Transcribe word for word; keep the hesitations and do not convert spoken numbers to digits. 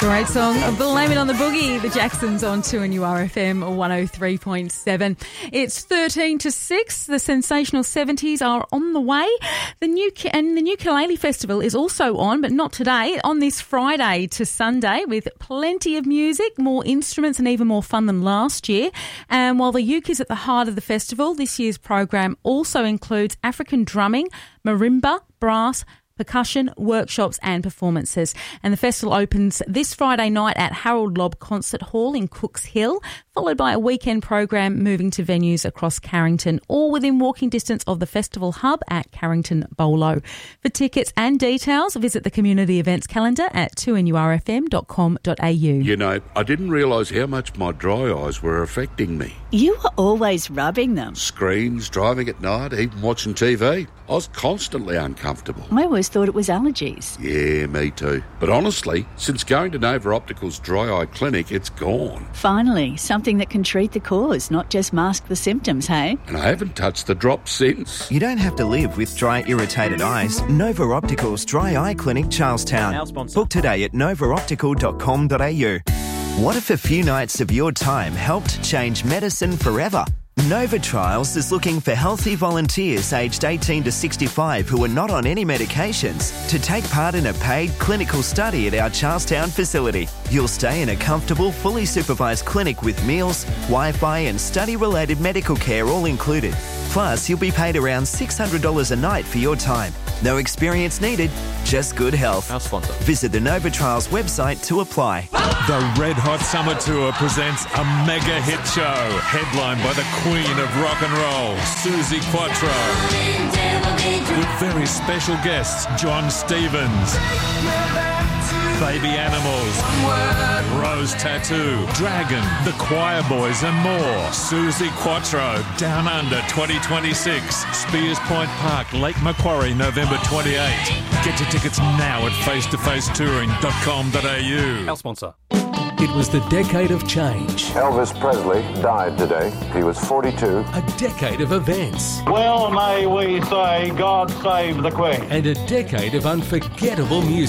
Great song. Blame It on the Boogie. The Jacksons on two and U R F M one oh three point seven. It's thirteen to six. The sensational seventies are on the way. The new and the Ukulele Festival is also on, but not today. On this Friday to Sunday, with plenty of music, more instruments, and even more fun than last year. And while the uke is at the heart of the festival, this year's program also includes African drumming, marimba, brass, percussion, workshops and performances. And the festival opens this Friday night at Harold Lobb Concert Hall in Cooks Hill, followed by a weekend program moving to venues across Carrington, all within walking distance of the festival hub at Carrington Bolo. For tickets and details, visit the community events calendar at two n u r f m dot com dot a u. You know, I didn't realise how much my dry eyes were affecting me. You were always rubbing them. Screens, driving at night, even watching T V. I was constantly uncomfortable. I always thought it was allergies. Yeah, me too. But honestly, since going to Nova Optical's dry eye clinic, it's gone. Finally, something that can treat the cause, not just mask the symptoms, hey? And I haven't touched the drops since. You don't have to live with dry, irritated eyes. Nova Optical's Dry Eye Clinic, Charlestown. Our sponsor. Book today at nova optical dot com dot a u. What if a few nights of your time helped change medicine forever? Nova Trials is looking for healthy volunteers aged eighteen to sixty-five who are not on any medications to take part in a paid clinical study at our Charlestown facility. You'll stay in a comfortable, fully supervised clinic with meals, Wi-Fi and study-related medical care all included. Plus, you'll be paid around six hundred dollars a night for your time. No experience needed, just good health. Our sponsor. Visit the Nova Trials website to apply. The Red Hot Summer Tour presents a mega hit show, headlined by the Queen of Rock and Roll, Suzi Quatro, with very special guests John Stevens, Baby Animals, Rose Tattoo, Dragon, The Choir Boys and more. Suzi Quatro, Down Under twenty twenty-six, Spears Point Park, Lake Macquarie, November twenty-eighth. Get your tickets now at face to face touring dot com dot a u. Our sponsor. It was the decade of change. Elvis Presley died today. He was forty-two. A decade of events. Well, may we say, God save the Queen. And a decade of unforgettable music.